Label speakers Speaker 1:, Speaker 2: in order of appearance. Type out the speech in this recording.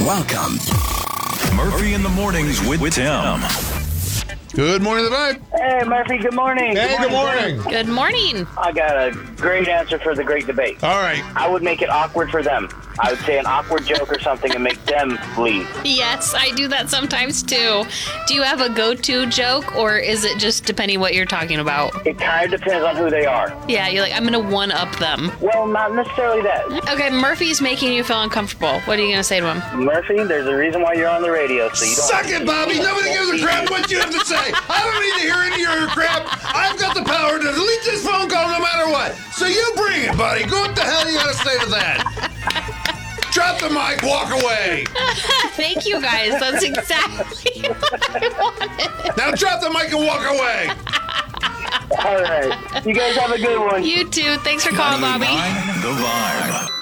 Speaker 1: Welcome.
Speaker 2: Murphy in the Mornings with Tim.
Speaker 3: Good morning, the vibe.
Speaker 4: Hey, Murphy, good morning.
Speaker 3: Hey, good morning.
Speaker 5: Good morning.
Speaker 4: I got a great answer for the great debate.
Speaker 3: All right.
Speaker 4: I would make it awkward for them. I would say an awkward joke or something and make them leave.
Speaker 5: Yes, I do that sometimes too. Do you have a go-to joke, or is it just depending what you're talking about?
Speaker 4: It kind of depends on who they are.
Speaker 5: Yeah, you're like, I'm going to one-up them.
Speaker 4: Well, not necessarily that.
Speaker 5: Okay, Murphy's making you feel uncomfortable. What are you going to say to him?
Speaker 4: Murphy, there's a reason why you're on the radio, so you don't...
Speaker 3: Suck it, Bobby. Nobody gives a crap what you have to say. I don't need to hear any of your crap. I've got the power to delete this phone call no matter what. So you bring it, buddy. Go what the hell you got to say to that. Drop the mic, walk away.
Speaker 5: Thank you, guys. That's exactly what I wanted.
Speaker 3: Now drop the mic and walk away.
Speaker 4: All right. You guys have a good one.
Speaker 5: You too. Thanks for calling, Bobby.
Speaker 2: 98.9 The Vibe.